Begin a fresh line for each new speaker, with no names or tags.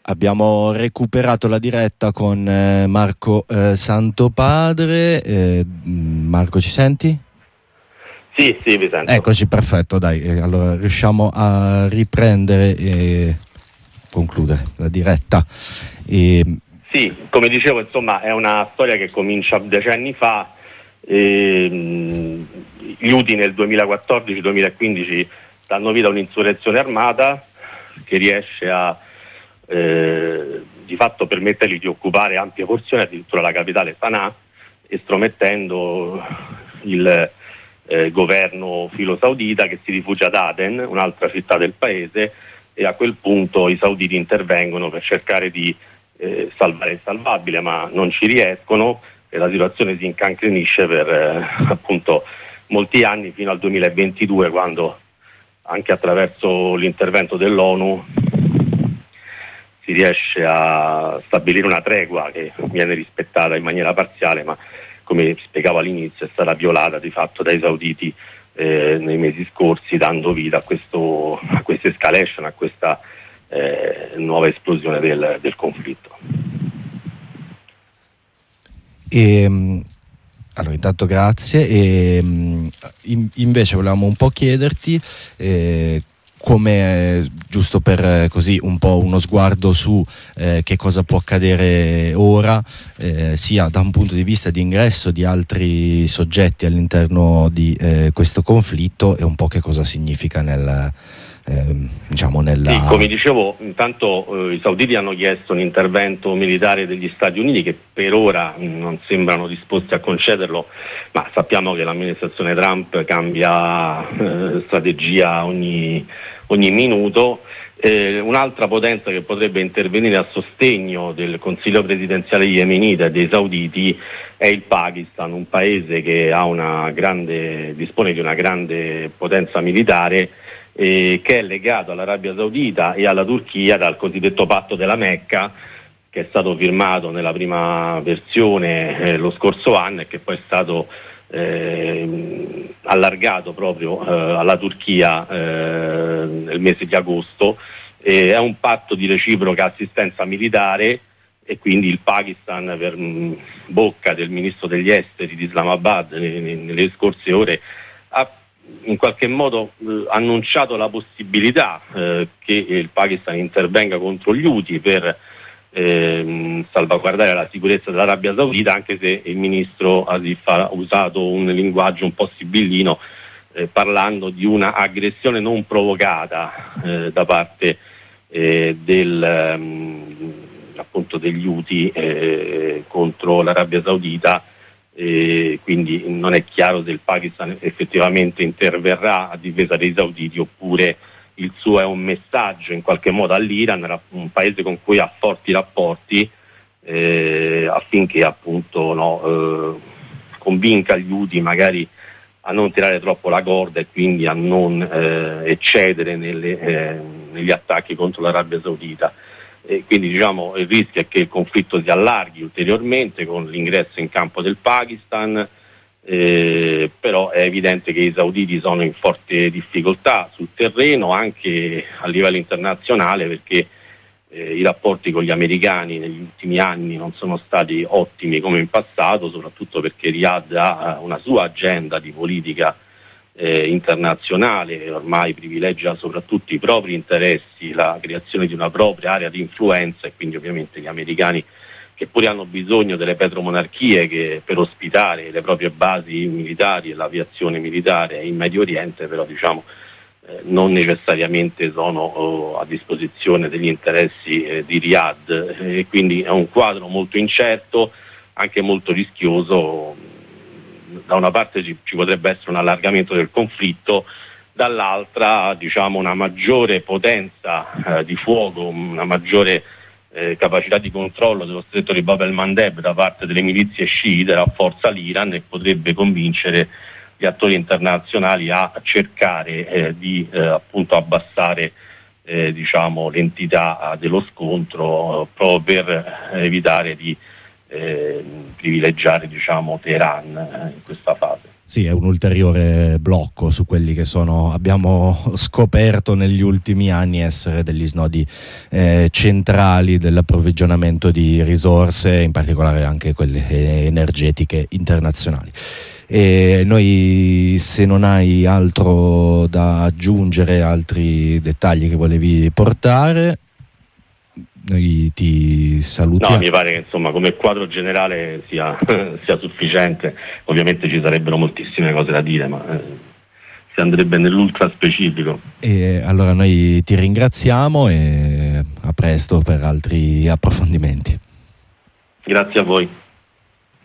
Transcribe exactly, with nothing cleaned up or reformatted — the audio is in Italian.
Abbiamo recuperato la diretta con eh, Marco eh, Santopadre. Eh, Marco, ci senti?
Sì, sì, vi sento.
Eccoci, perfetto, dai. Eh, allora riusciamo a riprendere e concludere la diretta. E...
Sì, come dicevo, insomma, è una storia che comincia decenni fa. E, mh, gli Houthi nel duemilaquattordici duemilaquindici danno vita a un'insurrezione armata che riesce a eh, di fatto permettergli di occupare ampie porzioni, addirittura la capitale Sana'a, estromettendo il eh, governo filo-saudita, che si rifugia ad Aden, un'altra città del paese, e a quel punto i sauditi intervengono per cercare di eh, salvare il salvabile, ma non ci riescono e la situazione si incancrenisce per eh, appunto molti anni, fino al duemilaventidue, quando anche attraverso l'intervento dell'ONU si riesce a stabilire una tregua che viene rispettata in maniera parziale, ma come spiegavo all'inizio è stata violata di fatto dai sauditi eh, nei mesi scorsi, dando vita a, questo, a questa escalation, a questa eh, nuova esplosione del, del conflitto.
E, allora, intanto grazie. E, in, invece volevamo un po' chiederti eh, come, giusto per eh, così un po' uno sguardo su eh, che cosa può accadere ora, eh, sia da un punto di vista di ingresso di altri soggetti all'interno di eh, questo conflitto, e un po' che cosa significa nel eh, diciamo nella...
Sì, come dicevo, intanto eh, i sauditi hanno chiesto un intervento militare degli Stati Uniti, che per ora mh, non sembrano disposti a concederlo, ma sappiamo che l'amministrazione Trump cambia eh, strategia ogni, ogni minuto. Eh, un'altra potenza che potrebbe intervenire a sostegno del Consiglio presidenziale yemenita e dei sauditi è il Pakistan, un paese che ha una grande, dispone di una grande potenza militare, eh, che è legato all'Arabia Saudita e alla Turchia dal cosiddetto patto della Mecca, che è stato firmato nella prima versione eh, lo scorso anno e che poi è stato eh, allargato proprio eh, alla Turchia eh, nel mese di agosto. Eh, è un patto di reciproca assistenza militare, e quindi il Pakistan, per mh, bocca del ministro degli esteri di Islamabad nelle, nelle scorse ore, ha in qualche modo eh, annunciato la possibilità eh, che il Pakistan intervenga contro gli Houthi per eh, salvaguardare la sicurezza dell'Arabia Saudita, anche se il ministro Asif ha usato un linguaggio un po' sibillino, eh, parlando di una aggressione non provocata eh, da parte eh, del, um, appunto degli Houthi eh, contro l'Arabia Saudita. E quindi non è chiaro se il Pakistan effettivamente interverrà a difesa dei sauditi, oppure il suo è un messaggio in qualche modo all'Iran, un paese con cui ha forti rapporti, eh, affinché appunto no, eh, convinca gli Houthi magari a non tirare troppo la corda e quindi a non eh, eccedere nelle, eh, negli attacchi contro l'Arabia Saudita. E quindi diciamo il rischio è che il conflitto si allarghi ulteriormente con l'ingresso in campo del Pakistan, eh, però è evidente che i sauditi sono in forte difficoltà sul terreno, anche a livello internazionale, perché eh, i rapporti con gli americani negli ultimi anni non sono stati ottimi come in passato, soprattutto perché Riyadh ha una sua agenda di politica Eh, internazionale, ormai privilegia soprattutto i propri interessi, la creazione di una propria area di influenza, e quindi ovviamente gli americani, che pure hanno bisogno delle petromonarchie che, per ospitare le proprie basi militari e l'aviazione militare in Medio Oriente, però diciamo eh, non necessariamente sono oh, a disposizione degli interessi eh, di Riyadh, e quindi è un quadro molto incerto, anche molto rischioso. Da una parte ci, ci potrebbe essere un allargamento del conflitto, dall'altra diciamo una maggiore potenza eh, di fuoco, una maggiore eh, capacità di controllo dello stretto di Bab el-Mandeb da parte delle milizie sciite rafforza l'Iran e potrebbe convincere gli attori internazionali a cercare eh, di eh, appunto abbassare eh, diciamo l'entità dello scontro, eh, proprio per evitare di Eh, privilegiare diciamo Teheran eh, in questa fase.
Sì, è un ulteriore blocco su quelli che sono, abbiamo scoperto negli ultimi anni essere degli snodi eh, centrali dell'approvvigionamento di risorse, in particolare anche quelle energetiche internazionali. E noi, se non hai altro da aggiungere, altri dettagli che volevi portare, noi ti salutiamo.
No, mi pare che insomma come quadro generale sia, sia sufficiente. Ovviamente ci sarebbero moltissime cose da dire, ma eh, si andrebbe nell'ultra specifico.
E allora noi ti ringraziamo e a presto per altri approfondimenti.
Grazie a voi.